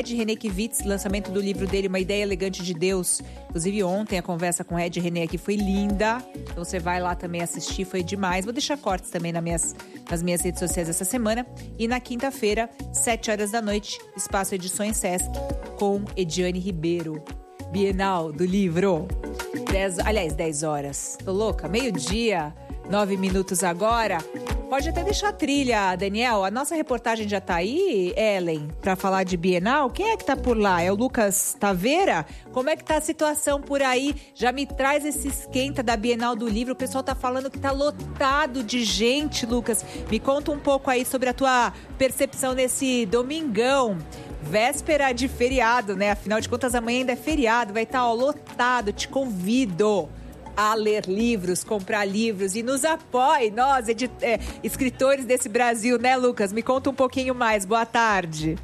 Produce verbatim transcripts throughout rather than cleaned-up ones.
Ed Renekiewicz, lançamento do livro dele, Uma Ideia Elegante de Deus. Inclusive ontem a conversa com o Ed René aqui foi linda, então você vai lá também assistir, foi demais. Vou deixar cortes também nas minhas, nas minhas redes sociais essa semana. E na quinta-feira, sete horas da noite, Espaço Edições Sesc, com Ediane Ribeiro. Bienal do livro. dez, aliás, dez horas. Tô louca? Meio-dia, nove minutos agora. Pode até deixar a trilha, Daniel. A nossa reportagem já tá aí, Ellen, pra falar de Bienal. Quem é que tá por lá? É o Lucas Taveira? Como é que tá a situação por aí? Já me traz esse esquenta da Bienal do Livro. O pessoal tá falando que tá lotado de gente, Lucas. Me conta um pouco aí sobre a tua percepção nesse domingão. Véspera de feriado, né? Afinal de contas, amanhã ainda é feriado. Vai estar, ó, lotado. Te convido a ler livros, comprar livros e nos apoie, nós, edit- é, escritores desse Brasil, né, Lucas? Me conta um pouquinho mais. Boa tarde.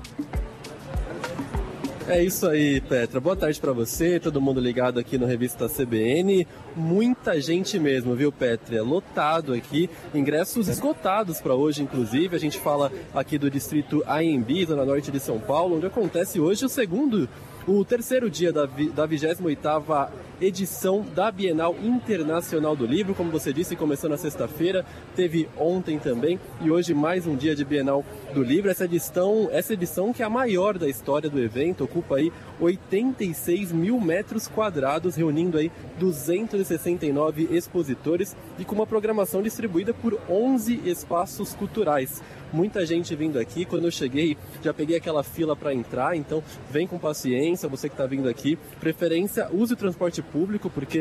É isso aí, Petra. Boa tarde pra você, todo mundo ligado aqui no Revista C B N. Muita gente mesmo, viu, Petra? Lotado aqui, ingressos esgotados para hoje, inclusive. A gente fala aqui do distrito Anhembi, zona norte de São Paulo, onde acontece hoje o segundo, o terceiro dia da, vi, da vigésima oitava edição da Bienal Internacional do Livro. Como você disse, começou na sexta-feira, teve ontem também, e hoje mais um dia de Bienal do Livro. Essa edição, essa edição que é a maior da história do evento, ocupa aí oitenta e seis mil metros quadrados, reunindo aí duzentos e sessenta e nove expositores e com uma programação distribuída por onze espaços culturais. Muita gente vindo aqui. Quando eu cheguei, já peguei aquela fila para entrar, então vem com paciência, você que está vindo aqui. Preferência, use o transporte público, porque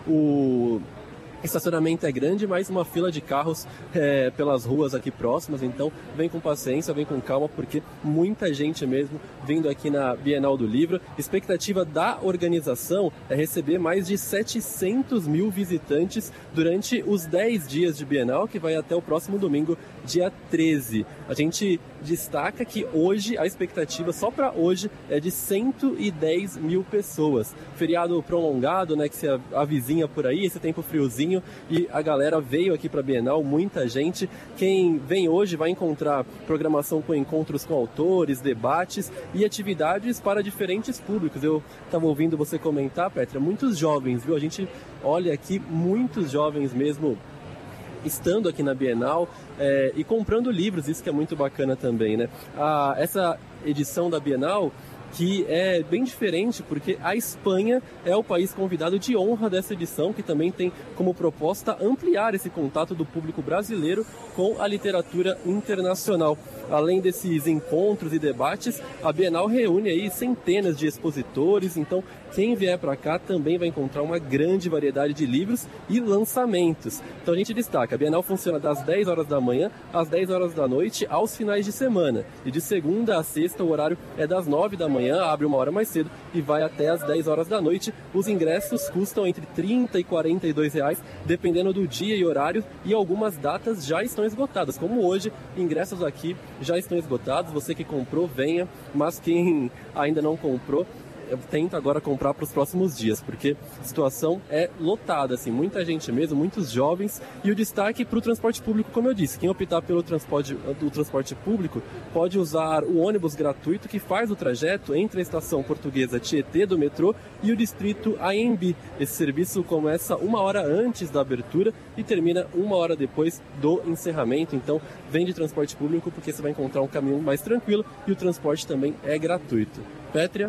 o estacionamento é grande, mas uma fila de carros é, pelas ruas aqui próximas, então vem com paciência, vem com calma, porque muita gente mesmo vindo aqui na Bienal do Livro. Expectativa da organização é receber mais de setecentos mil visitantes durante os dez dias de Bienal, que vai até o próximo domingo, dia treze. A gente destaca que hoje a expectativa só para hoje é de cento e dez mil pessoas. Feriado prolongado, né, que se avizinha por aí, esse tempo friozinho, e a galera veio aqui para a Bienal, muita gente. Quem vem hoje vai encontrar programação com encontros com autores, debates e atividades para diferentes públicos. Eu estava ouvindo você comentar, Petra, muitos jovens, viu? A gente olha aqui muitos jovens mesmo estando aqui na Bienal é, e comprando livros, isso que é muito bacana também, né? Ah, essa edição da Bienal, que é bem diferente, porque a Espanha é o país convidado de honra dessa edição, que também tem como proposta ampliar esse contato do público brasileiro com a literatura internacional. Além desses encontros e debates, a Bienal reúne aí centenas de expositores, então quem vier para cá também vai encontrar uma grande variedade de livros e lançamentos. Então a gente destaca, a Bienal funciona das dez horas da manhã às dez horas da noite, aos finais de semana. E de segunda a sexta o horário é das nove da manhã, abre uma hora mais cedo e vai até às dez horas da noite. Os ingressos custam entre trinta e quarenta e dois reais, dependendo do dia e horário, e algumas datas já estão esgotadas, como hoje, ingressos aqui já estão esgotados. Você que comprou, venha, mas quem ainda não comprou, eu tento agora comprar para os próximos dias, porque a situação é lotada, assim, muita gente mesmo, muitos jovens, e o destaque para o transporte público, como eu disse, quem optar pelo transporte, do transporte público pode usar o ônibus gratuito que faz o trajeto entre a estação portuguesa Tietê do metrô e o distrito Anhembi. Esse serviço começa uma hora antes da abertura e termina uma hora depois do encerramento, então vem de transporte público porque você vai encontrar um caminho mais tranquilo e o transporte também é gratuito. Pétria?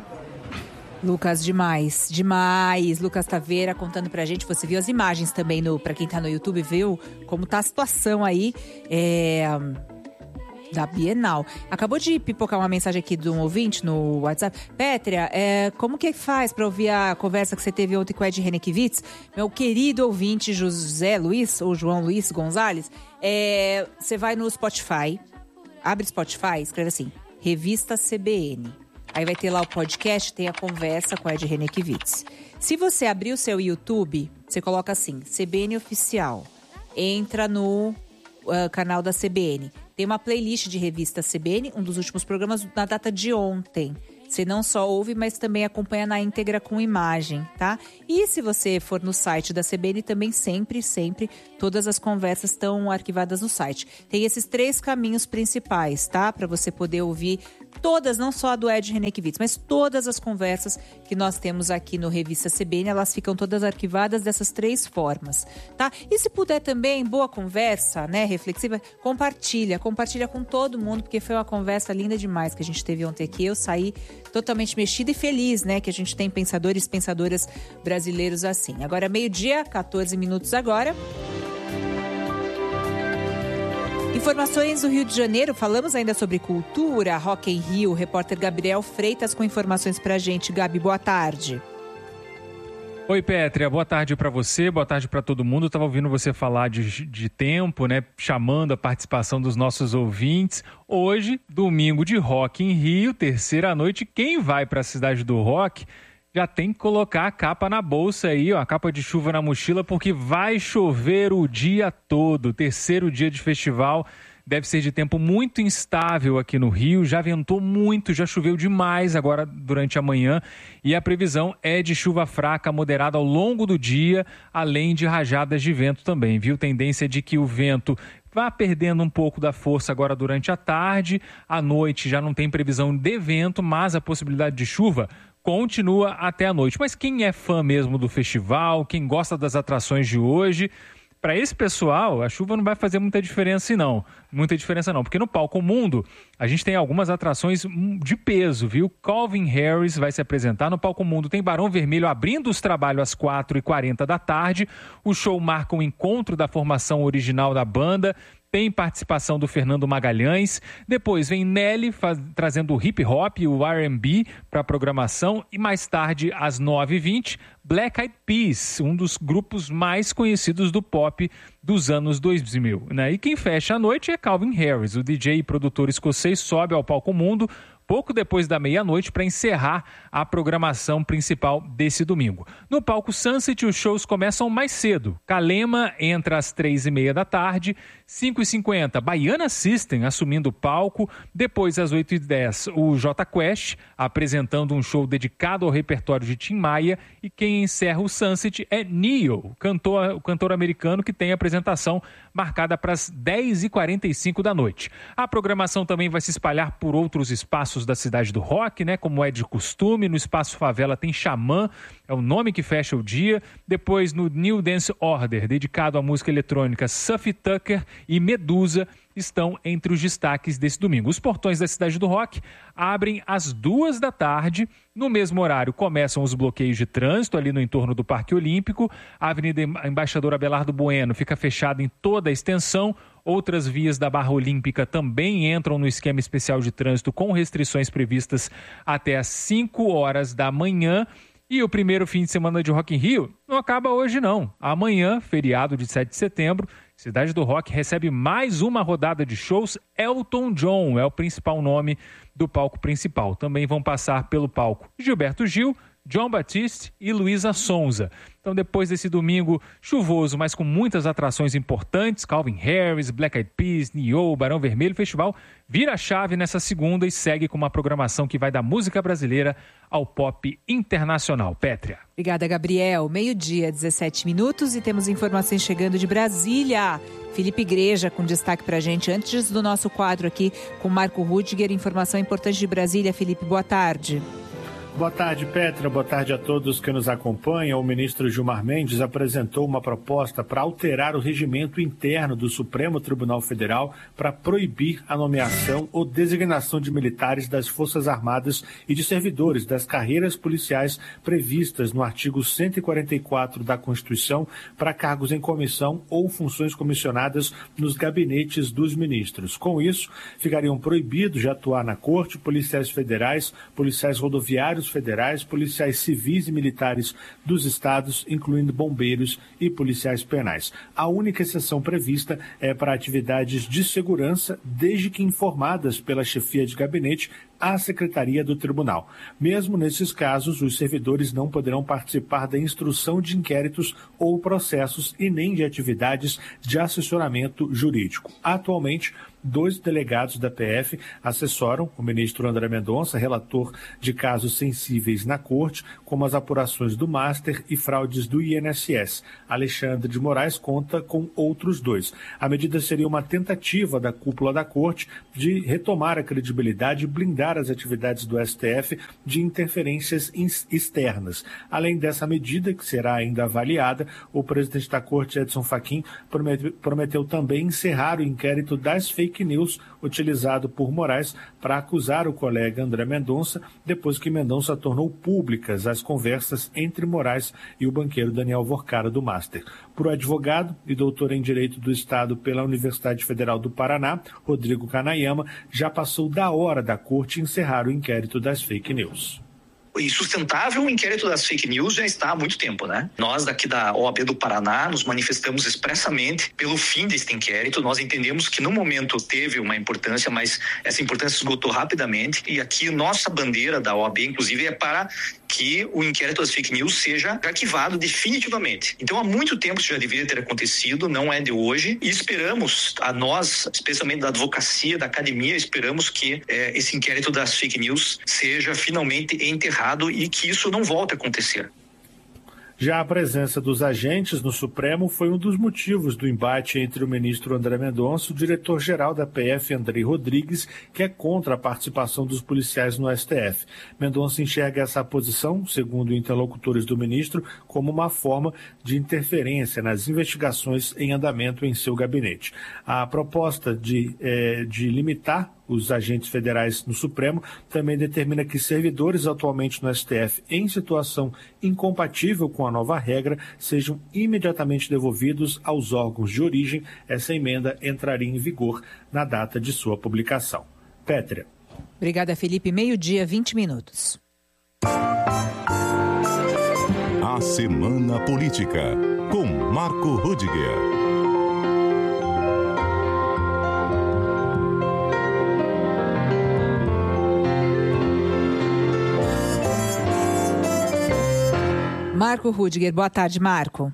Lucas, demais, demais. Lucas Taveira contando pra gente. Você viu as imagens também, no, pra quem tá no YouTube, viu como tá a situação aí é, da Bienal. Acabou de pipocar uma mensagem aqui de um ouvinte no WhatsApp. Pétria, é, como que faz pra ouvir a conversa que você teve ontem com o Ed Renekiewicz? Meu querido ouvinte José Luiz, ou João Luiz Gonzalez, é, você vai no Spotify, abre Spotify, escreve assim, Revista C B N. Aí vai ter lá o podcast, tem a conversa com o Ed Renekiewicz. Se você abrir o seu YouTube, você coloca assim, C B N Oficial. Entra no uh, canal da C B N. Tem uma playlist de revista C B N, um dos últimos programas na data de ontem. Você não só ouve, mas também acompanha na íntegra com imagem, tá? E se você for no site da C B N, também sempre, sempre, todas as conversas estão arquivadas no site. Tem esses três caminhos principais, tá? Para você poder ouvir todas, não só a do Ed Renekiewicz, mas todas as conversas que nós temos aqui no Revista C B N, elas ficam todas arquivadas dessas três formas, tá? E se puder também, boa conversa, né, reflexiva, compartilha, compartilha com todo mundo, porque foi uma conversa linda demais que a gente teve ontem aqui. Eu saí totalmente mexida e feliz, né, que a gente tem pensadores e pensadoras brasileiros assim. Agora, meio-dia, quatorze minutos agora. Informações do Rio de Janeiro, falamos ainda sobre cultura, Rock in Rio, o repórter Gabriel Freitas com informações pra gente. Gabi, boa tarde. Oi, Pétria, boa tarde para você, boa tarde para todo mundo. Eu estava ouvindo você falar de, de tempo, né, chamando a participação dos nossos ouvintes. Hoje, domingo de Rock in Rio, terceira noite, quem vai para a cidade do rock já tem que colocar a capa na bolsa aí, ó, a capa de chuva na mochila, porque vai chover o dia todo. Terceiro dia de festival, deve ser de tempo muito instável aqui no Rio, já ventou muito, já choveu demais agora durante a manhã e a previsão é de chuva fraca, moderada ao longo do dia, além de rajadas de vento também, viu? Tendência de que o vento vá perdendo um pouco da força agora durante a tarde, à noite já não tem previsão de vento, mas a possibilidade de chuva continua até a noite. Mas quem é fã mesmo do festival, quem gosta das atrações de hoje, para esse pessoal, a chuva não vai fazer muita diferença não. Muita diferença não, porque no Palco Mundo a gente tem algumas atrações de peso, viu? Calvin Harris vai se apresentar no Palco Mundo. Tem Barão Vermelho abrindo os trabalhos às quatro e quarenta da tarde. O show marca o encontro da formação original da banda. Tem participação do Fernando Magalhães. Depois vem Nelly faz, trazendo o hip hop e o R and B para a programação. E mais tarde, às nove e vinte, Black Eyed Peas, um dos grupos mais conhecidos do pop dos anos dois mil. Né? E quem fecha a noite é Calvin Harris. O D J e produtor escocês sobe ao Palco Mundo pouco depois da meia-noite para encerrar a programação principal desse domingo. No palco Sunset, os shows começam mais cedo. Kalema entra às três e meia da tarde, cinco e cinquenta, Baiana System assumindo o palco, depois às oito e dez, o Jota Quest apresentando um show dedicado ao repertório de Tim Maia e quem encerra o Sunset é Neo, cantor, o cantor americano que tem apresentação marcada para as dez e quarenta e cinco da noite. A programação também vai se espalhar por outros espaços da cidade do rock, né? Como é de costume, no Espaço Favela tem Xamã, é o nome que fecha o dia. Depois no New Dance Order, dedicado à música eletrônica, Suffy Tucker e Medusa estão entre os destaques desse domingo. Os portões da cidade do rock abrem às duas da tarde. No mesmo horário começam os bloqueios de trânsito ali no entorno do Parque Olímpico. A Avenida Embaixador Abelardo Bueno fica fechada em toda a extensão. Outras vias da Barra Olímpica também entram no esquema especial de trânsito com restrições previstas até às cinco horas da manhã. E o primeiro fim de semana de Rock in Rio não acaba hoje não. Amanhã, feriado de sete de setembro, Cidade do Rock recebe mais uma rodada de shows. Elton John é o principal nome do palco principal. Também vão passar pelo palco Gilberto Gil, John Batiste e Luísa Sonza. Então, depois desse domingo chuvoso, mas com muitas atrações importantes, Calvin Harris, Black Eyed Peas, Neo, Barão Vermelho, o festival vira a chave nessa segunda e segue com uma programação que vai da música brasileira ao pop internacional. Pétria. Obrigada, Gabriel. Meio-dia, dezessete minutos e temos informações chegando de Brasília. Felipe Igreja com destaque pra gente antes do nosso quadro aqui com Marco Rudiger. Informação importante de Brasília. Felipe, boa tarde. Boa tarde, Pétria. Boa tarde a todos que nos acompanham. O ministro Gilmar Mendes apresentou uma proposta para alterar o regimento interno do Supremo Tribunal Federal para proibir a nomeação ou designação de militares das Forças Armadas e de servidores das carreiras policiais previstas no artigo cento e quarenta e quatro da Constituição para cargos em comissão ou funções comissionadas nos gabinetes dos ministros. Com isso, ficariam proibidos de atuar na Corte policiais federais, policiais rodoviários federais, policiais civis e militares dos estados, incluindo bombeiros e policiais penais. A única exceção prevista é para atividades de segurança, desde que informadas pela chefia de gabinete à Secretaria do Tribunal. Mesmo nesses casos, os servidores não poderão participar da instrução de inquéritos ou processos e nem de atividades de assessoramento jurídico. Atualmente, dois delegados da P F assessoram o ministro André Mendonça, relator de casos sensíveis na Corte, como as apurações do Master e fraudes do I N S S. Alexandre de Moraes conta com outros dois. A medida seria uma tentativa da cúpula da Corte de retomar a credibilidade e blindar investigar as atividades do S T F de interferências externas. Além dessa medida, que será ainda avaliada, o presidente da Corte, Edson Fachin, prometeu também encerrar o inquérito das fake news utilizado por Moraes para acusar o colega André Mendonça, depois que Mendonça tornou públicas as conversas entre Moraes e o banqueiro Daniel Vorcara do Master. Por advogado e doutor em Direito do Estado pela Universidade Federal do Paraná, Rodrigo Kanayama, já passou da hora da Corte encerrar o inquérito das fake news. Insustentável o inquérito das fake news já está há muito tempo, né? Nós daqui da O A B do Paraná nos manifestamos expressamente pelo fim deste inquérito. Nós entendemos que no momento teve uma importância, mas essa importância esgotou rapidamente, e aqui nossa bandeira da O A B, inclusive, é para que o inquérito das fake news seja arquivado definitivamente. Então há muito tempo isso já deveria ter acontecido, não é de hoje, e esperamos, a nós, especialmente da advocacia, da academia, esperamos que eh, esse inquérito das fake news seja finalmente enterrado e que isso não volte a acontecer. Já a presença dos agentes no Supremo foi um dos motivos do embate entre o ministro André Mendonça e o diretor-geral da P F, Andrei Rodrigues, que é contra a participação dos policiais no S T F. Mendonça enxerga essa posição, segundo interlocutores do ministro, como uma forma de interferência nas investigações em andamento em seu gabinete. A proposta de, eh, de limitar os agentes federais no Supremo também determina que servidores atualmente no S T F em situação incompatível com a nova regra sejam imediatamente devolvidos aos órgãos de origem. Essa emenda entraria em vigor na data de sua publicação. Pétria. Obrigada, Felipe. Meio-dia, vinte minutos. A Semana Política, com Marco Rudiger. Marco Rudiger, boa tarde, Marco.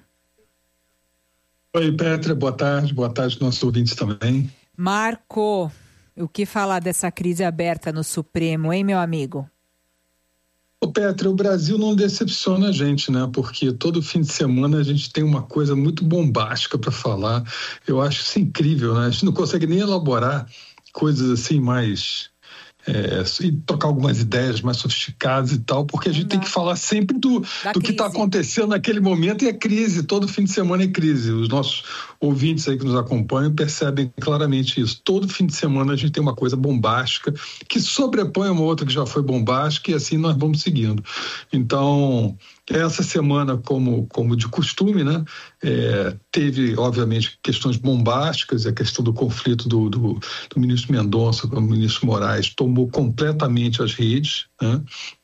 Oi, Pétria, boa tarde, boa tarde aos nossos ouvintes também. Marco, o que falar dessa crise aberta no Supremo, hein, meu amigo? Ô, Pétria, o Brasil não decepciona a gente, né? Porque todo fim de semana a gente tem uma coisa muito bombástica para falar. Eu acho isso incrível, né? A gente não consegue nem elaborar coisas assim mais... É, e trocar algumas ideias mais sofisticadas e tal, porque a gente tem que falar sempre do, do que está acontecendo naquele momento, e é crise, todo fim de semana é crise. Os nossos ouvintes aí que nos acompanham percebem claramente isso. Todo fim de semana a gente tem uma coisa bombástica que sobrepõe uma outra que já foi bombástica, e assim nós vamos seguindo. Então, essa semana, como, como de costume, né, é, teve, obviamente, questões bombásticas, a questão do conflito do, do, do ministro Mendonça com o ministro Moraes tomou completamente as redes, né,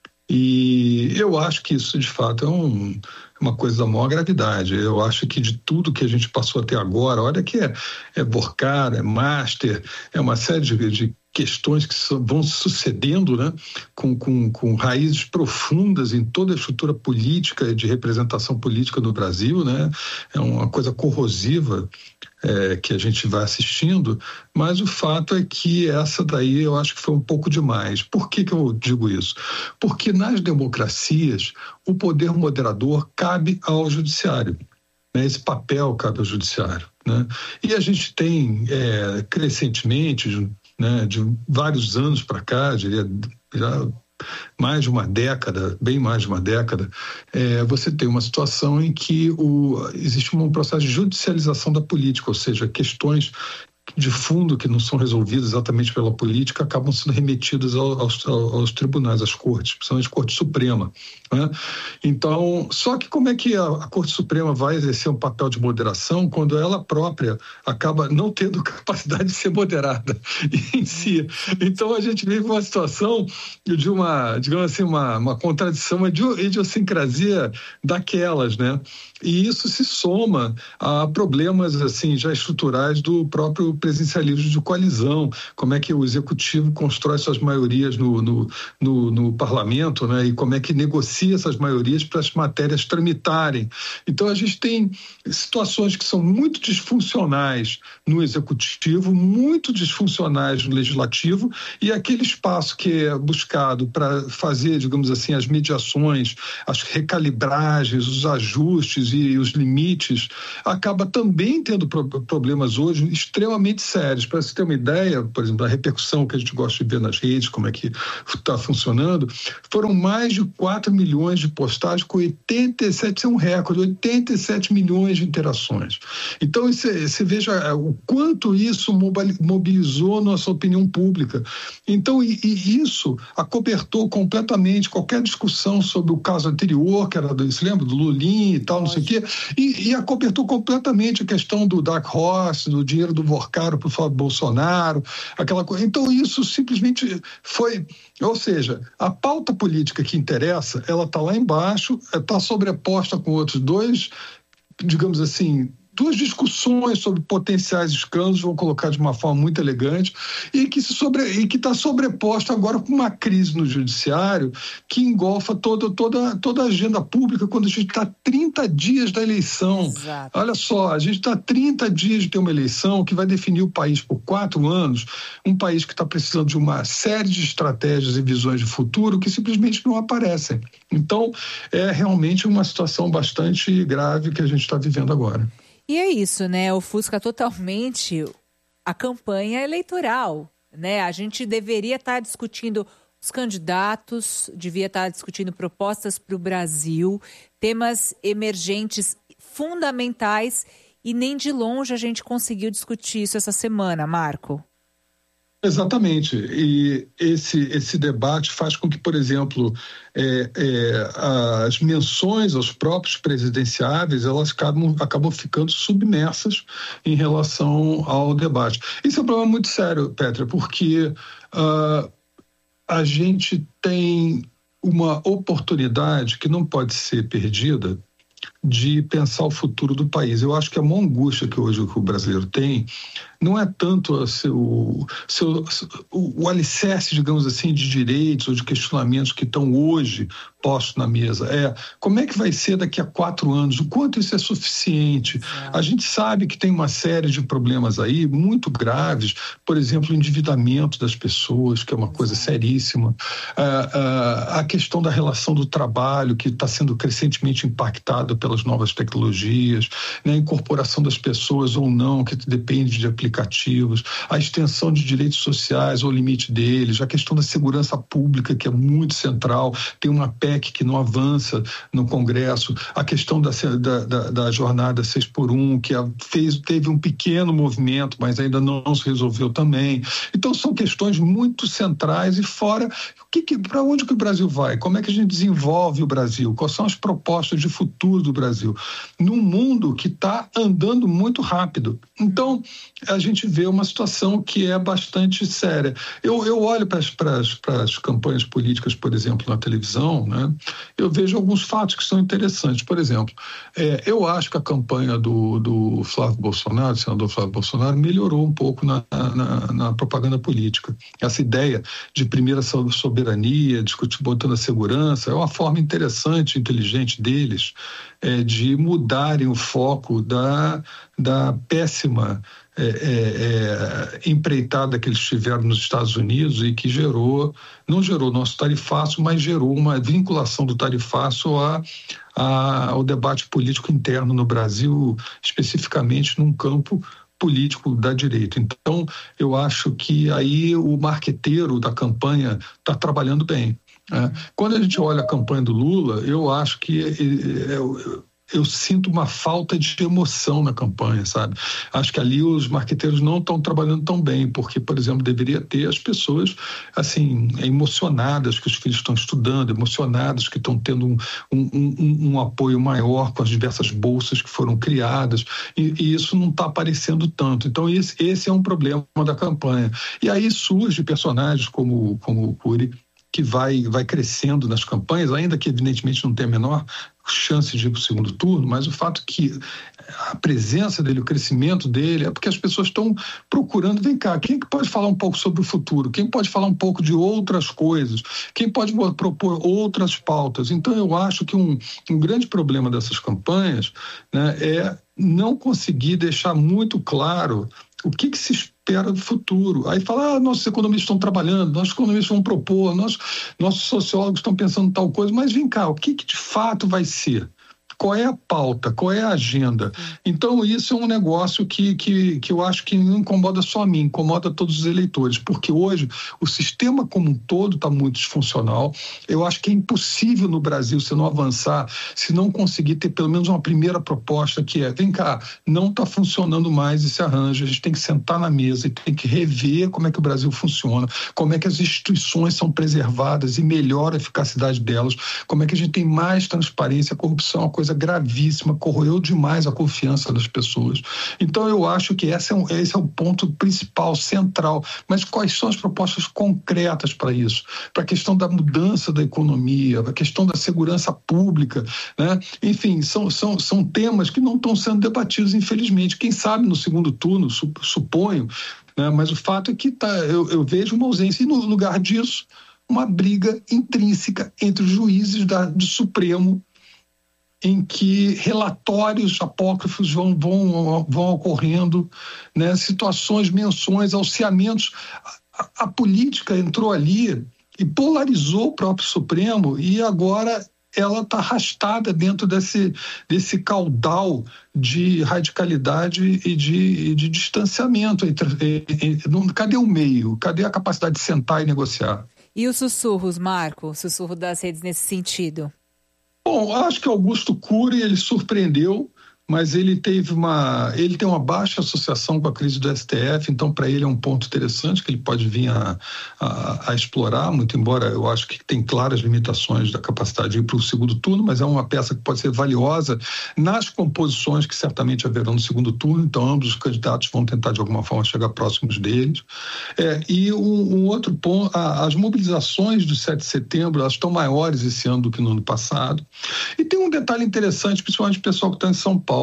e eu acho que isso, de fato, é um, uma coisa da maior gravidade. Eu acho que de tudo que a gente passou até agora, olha que é, é Vorcara, é Master, é uma série de, de questões que vão sucedendo, né, com, com, com raízes profundas em toda a estrutura política, de representação política no Brasil, né, é uma coisa corrosiva é, que a gente vai assistindo, mas o fato é que essa daí eu acho que foi um pouco demais. Por que que eu digo isso? Porque nas democracias o poder moderador cabe ao judiciário. Esse papel cabe ao judiciário, né? E a gente tem é, crescentemente, né, de vários anos para cá, diria já mais de uma década, bem mais de uma década, é, você tem uma situação em que o, existe um processo de judicialização da política, ou seja, questões de fundo que não são resolvidas exatamente pela política acabam sendo remetidas aos, aos tribunais, às cortes, principalmente a Corte Suprema, né? Então, só que como é que a, a Corte Suprema vai exercer um papel de moderação quando ela própria acaba não tendo capacidade de ser moderada em si? Então, a gente vive uma situação de uma, digamos assim, uma, uma contradição, uma idiosincrasia daquelas, né? E isso se soma a problemas assim já estruturais do próprio presidencialismo de coalizão, como é que o executivo constrói suas maiorias no, no, no, no parlamento, né? E como é que negocia essas maiorias para as matérias tramitarem. Então a gente tem situações que são muito disfuncionais no executivo, muito disfuncionais no legislativo, e aquele espaço que é buscado para fazer, digamos assim, as mediações, as recalibragens, os ajustes e os limites, acaba também tendo problemas hoje extremamente extremamente sérias. Para você ter uma ideia, por exemplo, da repercussão que a gente gosta de ver nas redes, como é que está funcionando, foram mais de quatro milhões de postagens com oitenta e sete, isso é um recorde, oitenta e sete milhões de interações. Então, você, você veja o quanto isso mobilizou nossa opinião pública. Então, e, e isso acobertou completamente qualquer discussão sobre o caso anterior, que era, do, se lembra, do Lulinha e tal, não sei o quê, e, e acobertou completamente a questão do Dark Horse, do dinheiro do Vorcaro para o Flávio Bolsonaro, aquela coisa. Então, isso simplesmente foi... Ou seja, a pauta política que interessa, ela está lá embaixo, está sobreposta com outros dois, digamos assim, duas discussões sobre potenciais escândalos, vou colocar de uma forma muito elegante, e que se sobre, e que está sobreposta agora com uma crise no judiciário que engolfa toda, toda, toda a agenda pública quando a gente está a trinta dias da eleição. Exato. Olha só, a gente está a trinta dias de ter uma eleição que vai definir o país por quatro anos, um país que está precisando de uma série de estratégias e visões de futuro que simplesmente não aparecem. Então, é realmente uma situação bastante grave que a gente está vivendo agora. E é isso, né? Ofusca totalmente a campanha eleitoral, né? A gente deveria estar discutindo os candidatos, devia estar discutindo propostas para o Brasil, temas emergentes fundamentais, e nem de longe a gente conseguiu discutir isso essa semana, Marco. Exatamente, e esse, esse debate faz com que, por exemplo, é, é, as menções aos próprios presidenciáveis, elas acabam, acabam ficando submersas em relação ao debate. Isso é um problema muito sério, Petra, porque uh, a gente tem uma oportunidade que não pode ser perdida de pensar o futuro do país. Eu acho que a maior angústia que hoje o brasileiro tem não é tanto o, seu, seu, o, o alicerce, digamos assim, de direitos ou de questionamentos que estão hoje postos na mesa. É como é que vai ser daqui a quatro anos, o quanto isso é suficiente. É. A gente sabe que tem uma série de problemas aí muito graves, por exemplo, o endividamento das pessoas, que é uma coisa seríssima, a, a, a questão da relação do trabalho, que está sendo crescentemente impactada pelas novas tecnologias, né? A incorporação das pessoas ou não, que depende de aplicativos, a extensão de direitos sociais ou limite deles, a questão da segurança pública, que é muito central, tem uma P E C que não avança no Congresso, a questão da, da, da, da jornada seis por um, que fez, teve um pequeno movimento, mas ainda não se resolveu também. Então, são questões muito centrais e fora, que, que, para onde que o Brasil vai? Como é que a gente desenvolve o Brasil? Quais são as propostas de futuro do Brasil? Num mundo que está andando muito rápido. Então, a gente vê uma situação que é bastante séria. Eu, eu olho para as campanhas políticas, por exemplo, na televisão, né? Eu vejo alguns fatos que são interessantes. Por exemplo, é, eu acho que a campanha do, do Flávio Bolsonaro, do senador Flávio Bolsonaro, melhorou um pouco na, na, na propaganda política. Essa ideia de primeira soberania, discutir botando a segurança, é uma forma interessante, inteligente deles, é, de mudarem o foco da, da péssima É, é, é, empreitada que eles tiveram nos Estados Unidos e que gerou, não gerou nosso tarifaço, mas gerou uma vinculação do tarifaço a, a, ao debate político interno no Brasil, especificamente num campo político da direita. Então, eu acho que aí o marqueteiro da campanha está trabalhando bem. Né? Quando a gente olha a campanha do Lula, eu acho que é, é, eu sinto uma falta de emoção na campanha, sabe? Acho que ali os marqueteiros não estão trabalhando tão bem, porque, por exemplo, deveria ter as pessoas, assim, emocionadas que os filhos estão estudando, emocionadas que estão tendo um, um, um, um apoio maior com as diversas bolsas que foram criadas, e, e isso não está aparecendo tanto. Então, esse, esse é um problema da campanha. E aí surge personagens como, como o Cury, que vai, vai crescendo nas campanhas, ainda que evidentemente não tenha a menor chance de ir para o segundo turno, mas o fato que a presença dele, o crescimento dele, é porque as pessoas estão procurando, vem cá, quem que pode falar um pouco sobre o futuro? Quem pode falar um pouco de outras coisas? Quem pode propor outras pautas? Então, eu acho que um, um grande problema dessas campanhas, né, é não conseguir deixar muito claro o que, que se espera do futuro. Aí fala, ah, nossos economistas estão trabalhando, nossos economistas vão propor, nossos, nossos sociólogos estão pensando tal coisa, mas vem cá, o que, que de fato vai ser? qual é a pauta, qual é a agenda. Então, isso é um negócio que, que, que eu acho que não incomoda só a mim, incomoda todos os eleitores, porque hoje o sistema como um todo está muito disfuncional. Eu acho que é impossível no Brasil, se não avançar, se não conseguir ter pelo menos uma primeira proposta que é, vem cá, não está funcionando mais esse arranjo, a gente tem que sentar na mesa e tem que rever como é que o Brasil funciona, como é que as instituições são preservadas e melhora a eficacidade delas, como é que a gente tem mais transparência. A corrupção é uma coisa gravíssima, corroeu demais a confiança das pessoas. Então eu acho que esse é, um, esse é o ponto principal, central. Mas quais são as propostas concretas para isso? Para a questão da mudança da economia, para a questão da segurança pública, né? Enfim, são, são, são temas que não estão sendo debatidos, infelizmente. Quem sabe no segundo turno, suponho, né? Mas o fato é que tá, eu, eu vejo uma ausência, e no lugar disso, uma briga intrínseca entre os juízes da, do Supremo, em que relatórios apócrifos vão, vão, vão ocorrendo, né? Situações, menções, alceamentos. A, a política entrou ali e polarizou o próprio Supremo, e agora ela está arrastada dentro desse, desse caudal de radicalidade e de, de distanciamento. Entre, entre, cadê o meio? Cadê a capacidade de sentar e negociar? E os sussurros, Marco? O sussurro das redes nesse sentido? Bom, acho que Augusto Cury, ele surpreendeu, mas ele teve uma, ele tem uma baixa associação com a crise do S T F, então para ele é um ponto interessante que ele pode vir a, a, a explorar, muito embora eu acho que tem claras limitações da capacidade de ir para o segundo turno, mas é uma peça que pode ser valiosa nas composições que certamente haverão no segundo turno, então ambos os candidatos vão tentar de alguma forma chegar próximos deles. É, e um, um outro ponto, a, as mobilizações do sete de setembro, elas estão maiores esse ano do que no ano passado. E tem um detalhe interessante, principalmente o pessoal que está em São Paulo.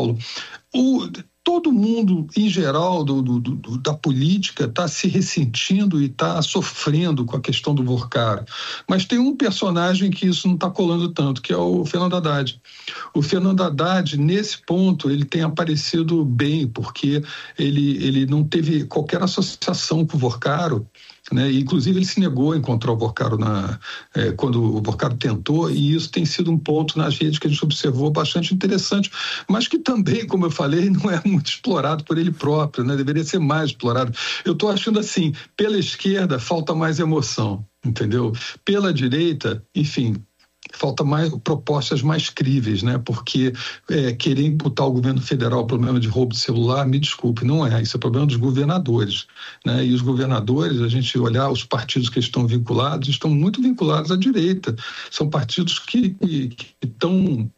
O, todo mundo, em geral, do, do, do, da política está se ressentindo e está sofrendo com a questão do Vorcaro. Mas tem um personagem que isso não está colando tanto, que é o Fernando Haddad. O Fernando Haddad, nesse ponto, ele tem aparecido bem, porque ele, ele não teve qualquer associação com o Vorcaro, né? Inclusive ele se negou a encontrar o Vorcaro na, é, quando o Vorcaro tentou, e isso tem sido um ponto nas redes que a gente observou bastante interessante, mas que também, como eu falei, não é muito explorado por ele próprio, né? Deveria ser mais explorado. Eu estou achando assim, pela esquerda falta mais emoção, entendeu? Pela direita, enfim, falta mais propostas mais críveis, né? Porque é, querer imputar ao governo federal o problema de roubo de celular, me desculpe, não é. Isso é problema dos governadores, né? E os governadores, a gente olhar os partidos que estão vinculados, estão muito vinculados à direita. São partidos que, que, que estão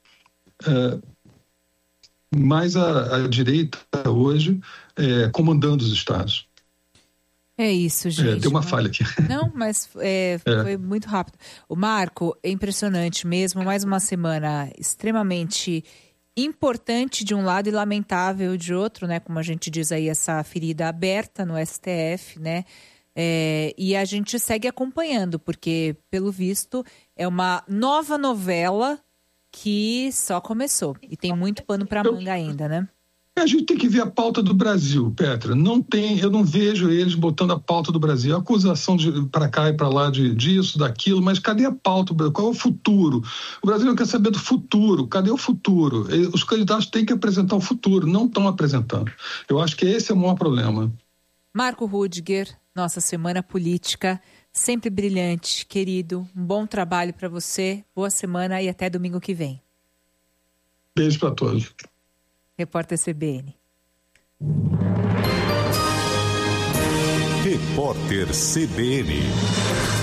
é, mais à, à direita hoje, é, comandando os estados. É isso, gente. É, tem uma falha aqui. Não, mas é, é. foi muito rápido. O Marco, é impressionante mesmo. Mais uma semana extremamente importante de um lado e lamentável de outro, né? Como a gente diz aí, essa ferida aberta no S T F, né? É, e a gente segue acompanhando, porque, pelo visto, é uma nova novela que só começou. E tem muito pano para manga ainda, né? A gente tem que ver a pauta do Brasil, Petra. Não tem, eu não vejo eles botando a pauta do Brasil. A acusação para cá e para lá de, disso, daquilo, mas cadê a pauta do Brasil? Qual é o futuro? O Brasil não quer saber do futuro. Cadê o futuro? Os candidatos têm que apresentar o futuro, não estão apresentando. Eu acho que esse é o maior problema. Marco Rudiger, nossa semana política, sempre brilhante, querido. Um bom trabalho para você, boa semana e até domingo que vem. Beijo para todos. Repórter C B N. Repórter C B N.